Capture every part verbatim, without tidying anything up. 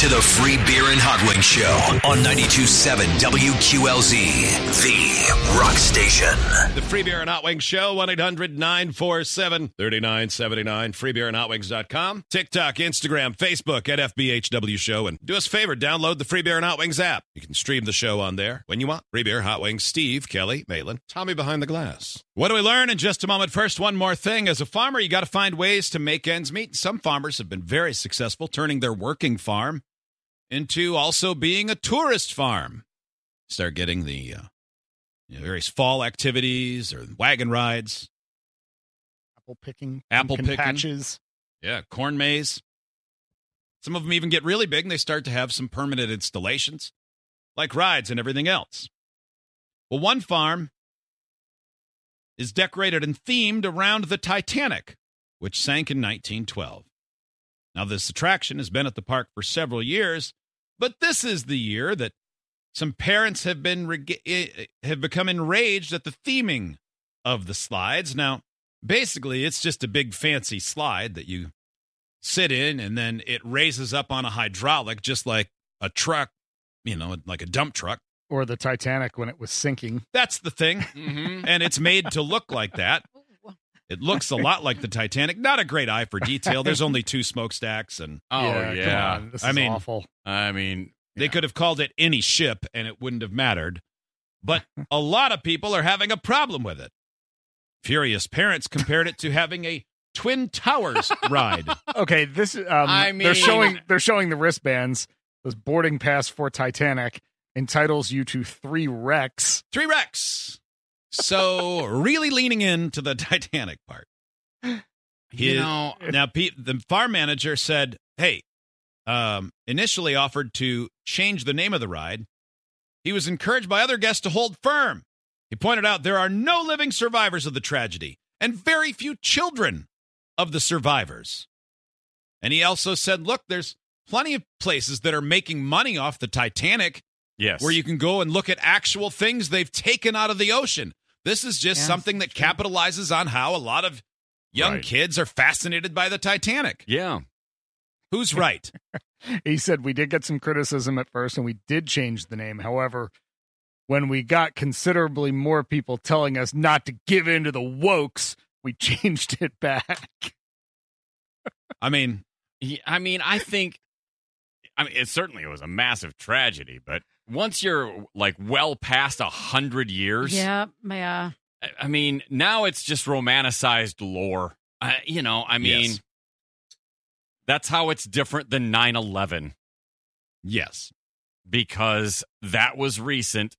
the Free Beer and Hot Wings Show on ninety-two point seven W Q L Z, the rock station. The Free Beer and Hot Wings Show, one eight hundred nine four seven three nine seven nine, free beer and hot wings dot com. TikTok, Instagram, Facebook at F B H W Show. And do us a favor, download the Free Beer and Hot Wings app. You can stream the show on there when you want. Free Beer, Hot Wings, Steve, Kelly, Maitland, Tommy behind the glass. What do we learn in just a moment? First, one more thing. As a farmer, you got to find ways to make ends meet. Some farmers have been very successful turning their working farm into also being a tourist farm. Start getting the uh, you know, various fall activities or wagon rides. Apple picking. Apple pumpkin picking. patches. Yeah, corn maze. Some of them even get really big and they start to have some permanent installations, like rides and everything else. Well, one farm is decorated and themed around the Titanic, which sank in nineteen twelve. Now, this attraction has been at the park for several years, but this is the year that some parents have been reg- have become enraged at the theming of the slides. Now, basically, it's just a big fancy slide that you sit in, and then it raises up on a hydraulic, just like a truck, you know, like a dump truck. Or the Titanic when it was sinking. That's the thing. Mm-hmm. And it's made to look like that. It looks a lot like the Titanic. Not a great eye for detail. There's only two smokestacks. and Oh, yeah. yeah. Come on. This is I mean, awful. I mean, They yeah. could have called it any ship, and it wouldn't have mattered. But a lot of people are having a problem with it. Furious parents compared it to having a Twin Towers ride. Okay, this um I they're mean- showing they're showing the wristbands. This boarding pass for Titanic entitles you to three wrecks. Three wrecks. So really leaning into the Titanic part. You His- know, Now, Pete, the farm manager said, hey, um, initially offered to change the name of the ride. He was encouraged by other guests to hold firm. He pointed out there are no living survivors of the tragedy and very few children of the survivors. And he also said, look, there's plenty of places that are making money off the Titanic yes. where you can go and look at actual things they've taken out of the ocean. This is just Yeah, something that true. capitalizes on how a lot of young Right. kids are fascinated by the Titanic. Yeah. Who's right? He said we did get some criticism at first and we did change the name. However, when we got considerably more people telling us not to give in to the wokes, we changed it back. I mean, Yeah, I mean, I think, I mean, it certainly was a massive tragedy, but once you're like well past a hundred years, Yeah, yeah. I- I mean, now it's just romanticized lore. I, you know, I mean, Yes. that's how it's different than nine eleven yes. because that was recent.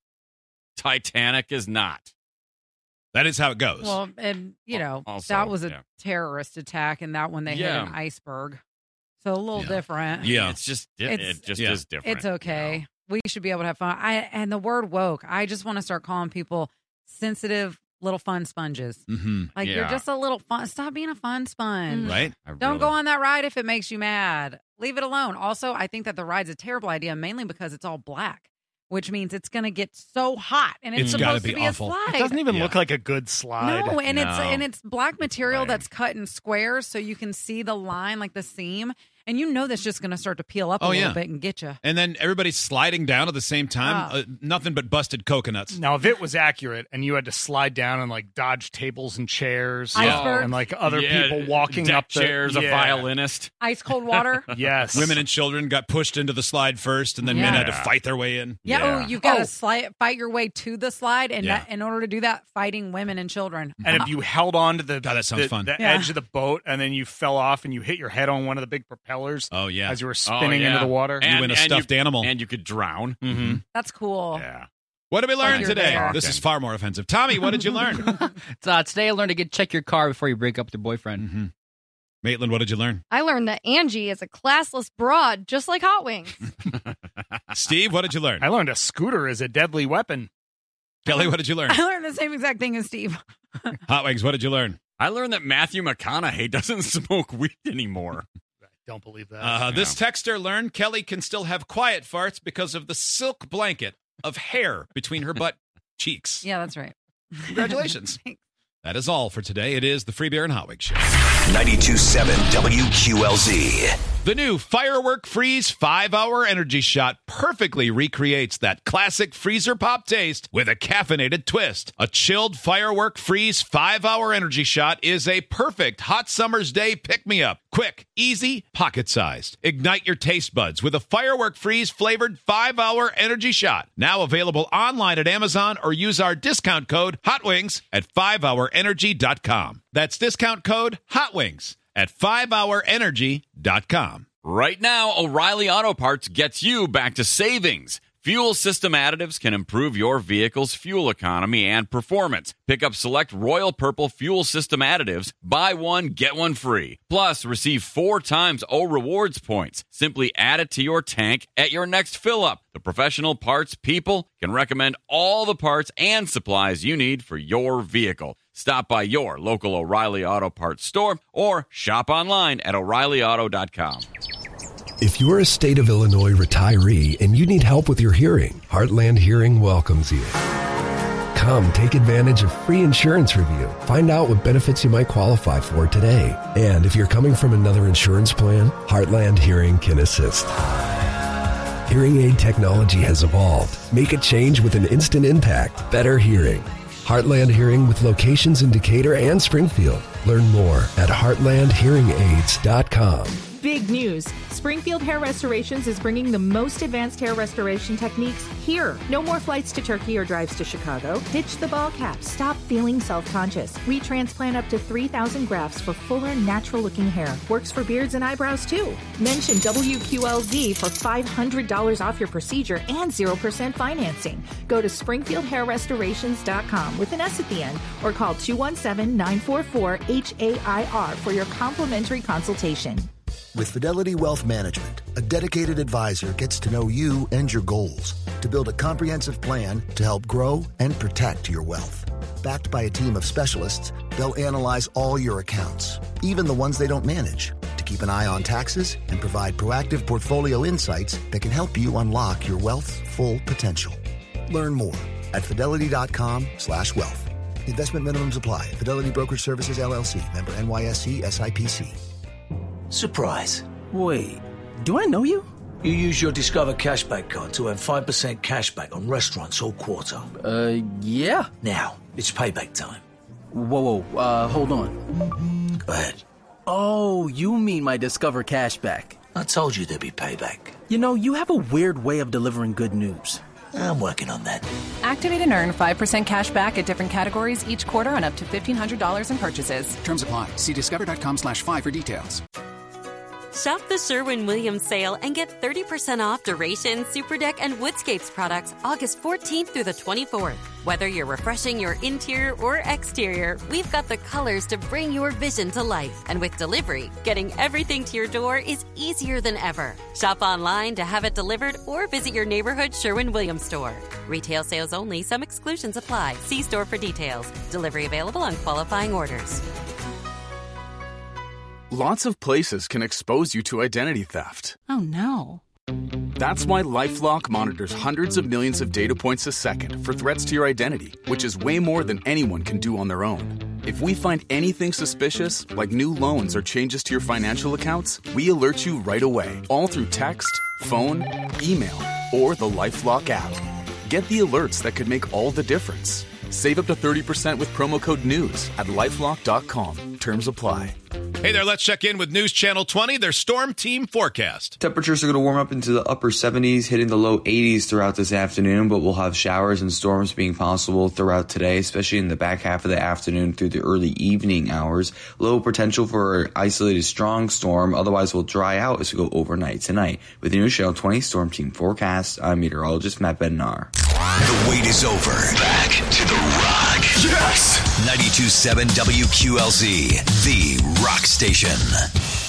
Titanic is not. That is how it goes. Well, and you Al- know also, that was a yeah. terrorist attack, and that one they Yeah. hit an iceberg, so a little Yeah. different. Yeah. It's just, di- It's- it just Yeah. is different. It's okay. you know? We should be able to have fun. I and the word woke. I just want to start calling people sensitive little fun sponges. mm-hmm. Like you're Yeah. just a little fun. Stop being a fun sponge. Right? I Don't really- go on that ride if it makes you mad. Leave it alone. Also, I think that the ride's a terrible idea, mainly because it's all black, which means it's going to get so hot, and it's, It's gotta supposed be to be awful. a slide. It doesn't even Yeah. look like a good slide. No, and it's No. and it's black material lame. that's cut in squares, so you can see the line, like the seam, and you know that's just going to start to peel up a Oh, little yeah. bit and get you. And then everybody's sliding down at the same time. Oh. Uh, nothing but busted coconuts. Now, if it was accurate and you had to slide down and like dodge tables and chairs Icebergs. and like other Yeah, people walking deck up the chairs, a yeah. violinist. Ice cold water. Yes. Women and children got pushed into the slide first, and then men Yeah. had to fight their way in. Yeah, Yeah. oh, you've got to Oh. slide, fight your way to the slide, and Yeah. that, in order to do that, fighting women and children. And if you held on to the, God, that sounds the, fun. the Yeah. edge of the boat and then you fell off and you hit your head on one of the big propellers Oh, yeah. as you were Oh, spinning yeah. into the water. And, win a and stuffed you, animal. And you could drown. Mm-hmm. That's cool. Yeah. What did we learn you're today? there. This is far more offensive. Tommy, what did you learn? So, uh, today I learned to get check your car before you break up with your boyfriend. mm-hmm. Maitland, what did you learn? I learned that Angie is a classless broad, just like Hot Wings. Steve, what did you learn? I learned a scooter is a deadly weapon. Kelly, what did you learn? I learned the same exact thing as Steve. Hot Wings, what did you learn? I learned that Matthew McConaughey doesn't smoke weed anymore. I don't believe that. Uh, this texter learned Kelly can still have quiet farts because of the silk blanket of hair between her butt cheeks. Yeah, that's right. Congratulations. That is all for today. It is the Free Beer and Hotwig Show. ninety-two point seven W Q L Z. The new Firework Freeze five hour Energy Shot perfectly recreates that classic freezer pop taste with a caffeinated twist. A chilled Firework Freeze five hour Energy Shot is a perfect hot summer's day pick-me-up. Quick, easy, pocket-sized. Ignite your taste buds with a Firework Freeze flavored five hour Energy Shot. Now available online at Amazon or use our discount code HOTWINGS at five hour energy dot com. That's discount code HOTWINGS at five hour energy dot com. Right now, O'Reilly Auto Parts gets you back to savings. Fuel system additives can improve your vehicle's fuel economy and performance. Pick up select Royal Purple fuel system additives. Buy one, get one free. Plus, receive four times O Rewards points. Simply add it to your tank at your next fill-up. The professional parts people can recommend all the parts and supplies you need for your vehicle. Stop by your local O'Reilly Auto Parts store or shop online at O'Reilly Auto dot com. If you're a state of Illinois retiree and you need help with your hearing, Heartland Hearing welcomes you. Come take advantage of free insurance review. Find out what benefits you might qualify for today. And if you're coming from another insurance plan, Heartland Hearing can assist. Hearing aid technology has evolved. Make a change with an instant impact. Better hearing. Heartland Hearing with locations in Decatur and Springfield. Learn more at heartland hearing aids dot com. Big news. Springfield Hair Restorations is bringing the most advanced hair restoration techniques here. No more flights to Turkey or drives to Chicago. Ditch the ball cap. Stop feeling self-conscious. We transplant up to three thousand grafts for fuller, natural-looking hair. Works for beards and eyebrows, too. Mention W Q L Z for five hundred dollars off your procedure and zero percent financing. Go to springfield hair restorations dot com with an S at the end or call two one seven, nine four four, H A I R for your complimentary consultation. With Fidelity Wealth Management, a dedicated advisor gets to know you and your goals to build a comprehensive plan to help grow and protect your wealth. Backed by a team of specialists, they'll analyze all your accounts, even the ones they don't manage, to keep an eye on taxes and provide proactive portfolio insights that can help you unlock your wealth's full potential. Learn more at fidelity dot com slash wealth. Investment minimums apply. Fidelity Brokerage Services, L L C. Member N Y S E S I P C. Surprise. Wait, do I know you? You use your Discover Cashback card to earn five percent cashback on restaurants all quarter. Uh, yeah. Now, it's payback time. Whoa, whoa, uh, hold on. Go ahead. Oh, you mean my Discover Cashback. I told you there'd be payback. You know, you have a weird way of delivering good news. I'm working on that. Activate and earn five percent cash back at different categories each quarter on up to fifteen hundred dollars in purchases. Terms apply. See discover dot com slash five for details. Shop the Sherwin-Williams sale and get thirty percent off Duration, Superdeck, and Woodscapes products August fourteenth through the twenty-fourth. Whether you're refreshing your interior or exterior, we've got the colors to bring your vision to life. And with delivery, getting everything to your door is easier than ever. Shop online to have it delivered or visit your neighborhood Sherwin-Williams store. Retail sales only. Some exclusions apply. See store for details. Delivery available on qualifying orders. Lots of places can expose you to identity theft. Oh, no. That's why LifeLock monitors hundreds of millions of data points a second for threats to your identity, which is way more than anyone can do on their own. If we find anything suspicious, like new loans or changes to your financial accounts, we alert you right away, all through text, phone, email, or the LifeLock app. Get the alerts that could make all the difference. Save up to thirty percent with promo code NEWS at lifelock dot com. Terms apply. Hey there, let's check in with News Channel twenty, their Storm Team forecast. Temperatures are going to warm up into the upper seventies, hitting the low eighties throughout this afternoon, but we'll have showers and storms being possible throughout today, especially in the back half of the afternoon through the early evening hours. Low potential for an isolated strong storm, otherwise will dry out as we go overnight tonight. With the News Channel twenty Storm Team forecast, I'm meteorologist Matt Bednar. The wait is over. Back to the Rock. Yes! ninety-two point seven W Q L Z, the Rock Station.